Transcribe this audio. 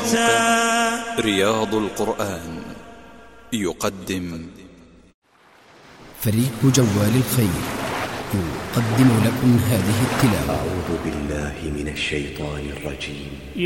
موقع رياض القرآن يقدم فريق جوال الخير يقدم لكم هذه التلاوة. أعوذ بالله من الشيطان الرجيم.